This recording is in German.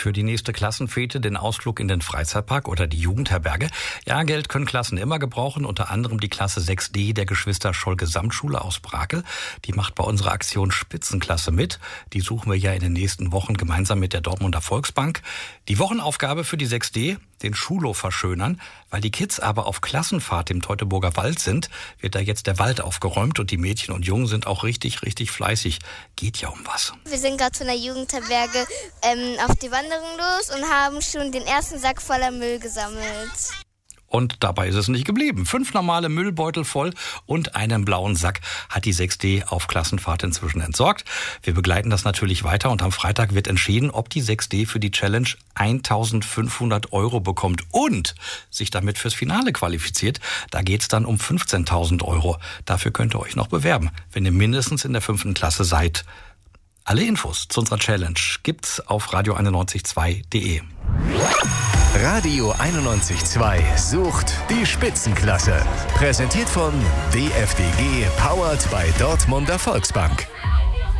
für die nächste Klassenfete, den Ausflug in den Freizeitpark oder die Jugendherberge. Ja, Geld können Klassen immer gebrauchen, unter anderem die Klasse 6D der Geschwister Scholl Gesamtschule aus Brakel. Die macht bei unserer Aktion Spitzenklasse mit. Die suchen wir ja in den nächsten Wochen gemeinsam mit der Dortmunder Volksbank. Die Wochenaufgabe für die 6D, den Schulhof verschönern. Weil die Kids aber auf Klassenfahrt im Teutoburger Wald sind, wird da jetzt der Wald aufgeräumt und die Mädchen und Jungen sind auch richtig fleißig. Geht ja um was. Wir sind gerade von der Jugendherberge auf die Wanderung los und haben schon den ersten Sack voller Müll gesammelt. Und dabei ist es nicht geblieben. 5 normale Müllbeutel voll und einen blauen Sack hat die 6D auf Klassenfahrt inzwischen entsorgt. Wir begleiten das natürlich weiter und am Freitag wird entschieden, ob die 6D für die Challenge 1.500 € bekommt und sich damit fürs Finale qualifiziert. Da geht's dann um 15.000 €. Dafür könnt ihr euch noch bewerben, wenn ihr mindestens in der 5. Klasse seid. Alle Infos zu unserer Challenge gibt's auf radio91.2.de. Radio 91.2 sucht die Spitzenklasse. Präsentiert von DFDG, powered by Dortmunder Volksbank.